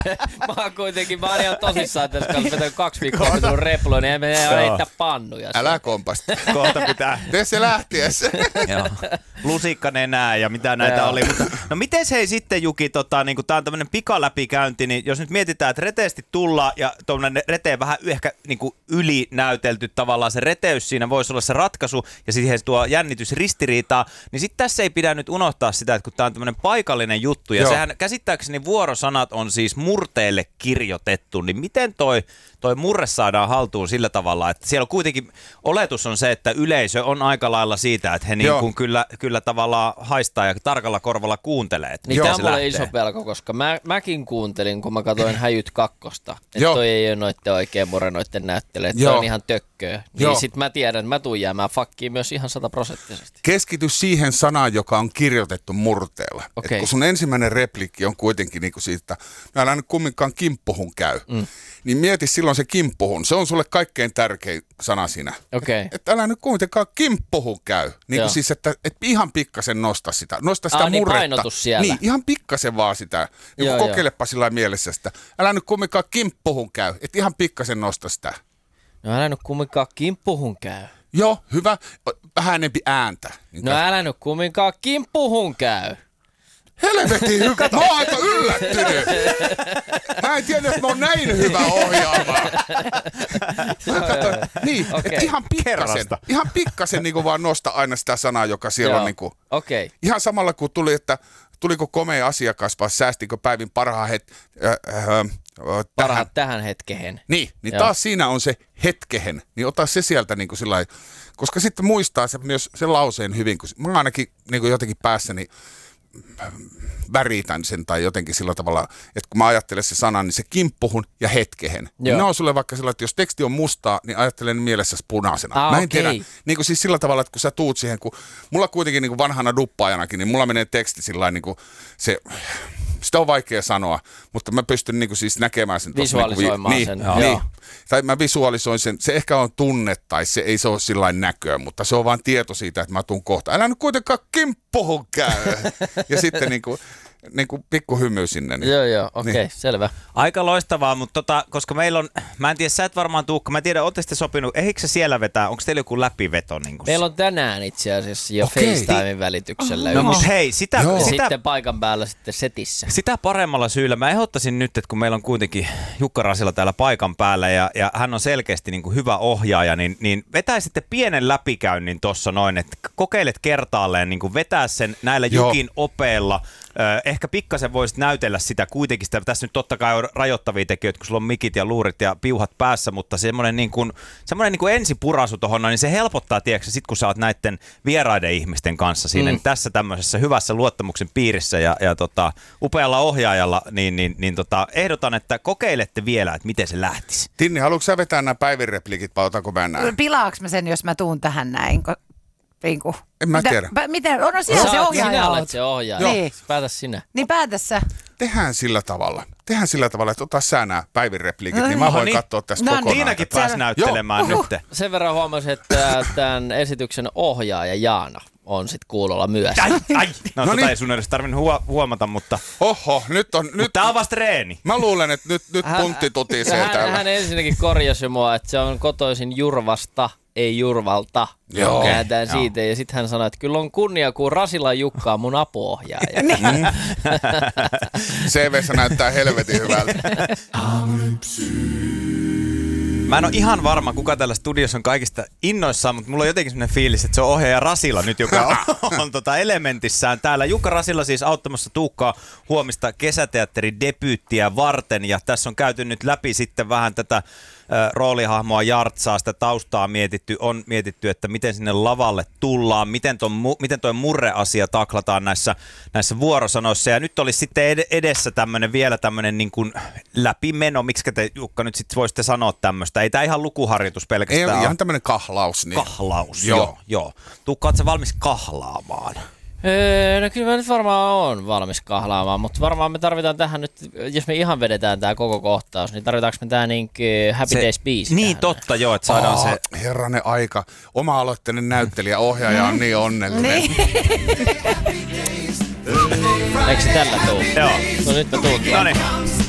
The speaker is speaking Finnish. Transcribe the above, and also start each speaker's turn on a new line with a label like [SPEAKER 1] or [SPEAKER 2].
[SPEAKER 1] Mä oon ihan tosissaan tässä kanssa vetänyt 2 viikkoa sun reploa, niin en mene heittää pannuja.
[SPEAKER 2] Älä kompasta.
[SPEAKER 3] Kohta pitää.
[SPEAKER 2] Tee se lähtiessä.
[SPEAKER 3] Joo. Lusikka nenää ja mitä näitä oli. Mutta, no miten hei sitten Juki, niin kun tää on tämmönen pikaläpikäynti, niin jos nyt mietitään, että reteesti tullaan ja tuommoinen reteen vähän ehkä niin kuin ylinäytelty tavallaan se reteys siinä voisi olla se ratkaisu ja siihen tuo jännitys ristiriitaa, niin sitten tässä ei pidä nyt unohtaa sitä, että kun tää on tämmöinen paikallinen juttu ja sehän käsittääkseni vuorosanat on siis murteelle kirjoitettu, niin miten toi murre saadaan haltuun sillä tavalla, että siellä kuitenkin oletus on se, että yleisö on aika lailla siitä, että he niin kuin kyllä tavallaan haistaa ja tarkalla korvalla kuuntelee.
[SPEAKER 1] Niin tämä on mulle iso pelko, koska mäkin kuuntelin, kun mä katsoin Häjyt 2, että toi ei ole noitten oikein murre noitten näyttely, että toi on ihan tökköä. Niin sit mä tiedän, että mä tuun jäämään fakkiin myös ihan 100%. Keskity
[SPEAKER 2] siihen sanaan, joka on kirjoitettu murteella. Okay. Kun sun ensimmäinen replikki on kuitenkin niinku siitä, mä älä nyt kumminkaan kimppuhun käy. Niin mieti silloin se kimppuhun. Se on sulle kaikkein tärkein sana siinä.
[SPEAKER 1] Okay.
[SPEAKER 2] Että älä nyt kuitenkaan kimppuhun käy. Niin kuin siis, että ihan pikkasen nosta sitä murretta.
[SPEAKER 1] Niin painotus siellä.
[SPEAKER 2] Niin, ihan pikkasen vaan sitä. Niin kokeilepa sillä mielessä sitä. Älä nyt kumminkaan kimppuhun käy. Että ihan pikkasen nosta sitä.
[SPEAKER 1] No älä nyt kumminkaan kimppuhun käy.
[SPEAKER 2] Joo, hyvä. Vähän enempi ääntä.
[SPEAKER 1] No älä nyt kumminkaan kimppuhun käy.
[SPEAKER 2] Helvetin hyvä. Mä oon aika yllättynyt. Mä en tiedä, että mä oon näin hyvä ohjaama. Niin, että ihan pikkasen niin vaan nosta aina sitä sanaa, joka siellä on niin kuin, ihan samalla kuin tuli, että tuliko komea asiakas vai säästikö päivin
[SPEAKER 1] parhaat tähän hetkehen.
[SPEAKER 2] Niin taas siinä on se hetkehen, niin ota se sieltä niin kuin sillai, koska sitten muistaa se myös sen lauseen hyvin, kun mä ainakin niin kuin jotenkin päässäni väritän sen tai jotenkin sillä tavalla, että kun mä ajattelen se sanan, niin se kimppuhun ja hetkehen. Niin ne on sulle vaikka sillä, että jos teksti on mustaa, niin ajattelen mielessäsi punaisena. Mä en tiedä, niin kuin siis sillä tavalla, että kun sä tuut siihen, kun mulla kuitenkin niin kuin vanhana duppaajanakin, niin mulla menee teksti sillä niin kuin se, sitä on vaikea sanoa, mutta mä pystyn niin kuin siis näkemään sen.
[SPEAKER 1] Visualisoimaan sen.
[SPEAKER 2] Niin. Tai mä visualisoin sen, se ehkä on tunne tai se ei se ole sillain näköä, mutta se on vaan tieto siitä, että mä tuun kohta. Älä nyt kuitenkaan kimppuhun käy. Ja sitten niin kuin pikku hymy sinne. Niin.
[SPEAKER 1] Joo, okei, selvä.
[SPEAKER 3] Aika loistavaa, mutta koska meillä on, mä en tiedä, sä et varmaan Tuukka, mä en tiedä, ootte sitten sopinut, eikö se siellä vetää, onko teillä joku läpiveto? Niin
[SPEAKER 1] meillä on tänään itse asiassa jo FaceTimen välityksellä.
[SPEAKER 3] No mutta hei,
[SPEAKER 1] sitten paikan päällä sitten setissä.
[SPEAKER 3] Sitä paremmalla syyllä mä ehdottaisin nyt, että kun meillä on kuitenkin Jukka Rasila täällä paikan päällä ja hän on selkeästi niin kuin hyvä ohjaaja, niin vetäisitte pienen läpikäynnin tossa noin, että kokeilet kertaalleen niin kuin vetää sen näillä Jukin opeilla. Ehkä pikkasen voisit näytellä sitä kuitenkin. Tässä nyt totta kai on rajoittavia tekijöitä, kun sulla on mikit ja luurit ja piuhat päässä, mutta semmoinen niin kuin ensipurasu tuohon, niin se helpottaa, tiedätkö, sit kun sä oot näiden vieraiden ihmisten kanssa siinä, niin tässä tämmöisessä hyvässä luottamuksen piirissä ja upealla ohjaajalla, niin ehdotan, että kokeilette vielä, että miten se lähtisi.
[SPEAKER 2] Tinni, haluatko sä vetää nämä päivin replikit vai otanko mä näin?
[SPEAKER 4] Pilaaks mä sen, jos mä tuun tähän näin?
[SPEAKER 2] En mä tiedä.
[SPEAKER 4] Miten? No siellä se ohjaaja.
[SPEAKER 1] Sinä olet se ohjaaja. Niin. Päätä sinä.
[SPEAKER 4] Niin päätä sä.
[SPEAKER 2] Tehdään sillä tavalla, että ota sä nämä päivin replikit, niin mä voin katsoa tästä kokonaan.
[SPEAKER 3] Niinäkin pääsi näyttelemään nyt.
[SPEAKER 1] Sen verran huomasin, että tämän esityksen ohjaaja Jaana on sit kuulolla myös.
[SPEAKER 3] No niin. Ei sun edes tarvinnut huomata, mutta...
[SPEAKER 2] Oho, nyt on...
[SPEAKER 3] Tää on vasta treeni.
[SPEAKER 2] Mä luulen, että nyt puntti tutisee täällä.
[SPEAKER 1] Hän ensinnäkin korjasi mua, että se on kotoisin Jurvasta, ei Jurvalta.
[SPEAKER 2] Joo.
[SPEAKER 1] Kääntään siitä ja sitten hän sanoi, että kyllä on kunnia, kun Rasila Jukka on mun apuohjaaja.
[SPEAKER 2] CV:ssä näyttää helvetin hyvältä.
[SPEAKER 3] Mä en ole ihan varma, kuka täällä studiossa on kaikista innoissaan, mutta mulla on jotenkin sellainen fiilis, että se on ohjaaja Rasila nyt, joka on elementissään täällä. Jukka Rasila siis auttamassa Tuukkaa huomista kesäteatterin debyyttiä varten, ja tässä on käyty nyt läpi sitten vähän tätä roolihahmoa Jartsaa, sitä taustaa on mietitty, että miten sinne lavalle tullaan, miten toi murreasia taklataan näissä vuorosanoissa, ja nyt olisi sitten edessä vielä tämmöinen niin kuin läpimeno, miksi te Jukka nyt sitten voisitte sanoa tämmöistä, ei tämä ihan lukuharjoitus pelkästään.
[SPEAKER 2] Ei ihan tämmöinen kahlaus. Niin.
[SPEAKER 3] Kahlaus, joo. Tuukka, ootko sä valmis kahlaamaan?
[SPEAKER 1] No kyllä mä nyt varmaan oon valmis kahlaamaan, mutta varmaan me tarvitaan tähän nyt, jos me ihan vedetään tää koko kohtaus, niin tarvitaanko me tää Happy Days-biisi?
[SPEAKER 3] Niin totta, joo, että saadaan se...
[SPEAKER 2] Herranen aika, oma-aloitteinen näyttelijä, ohjaaja on niin onnellinen.
[SPEAKER 1] Eikö se tällä tuu?
[SPEAKER 3] Joo.
[SPEAKER 1] No nyt me tuutaan.
[SPEAKER 3] Noniin.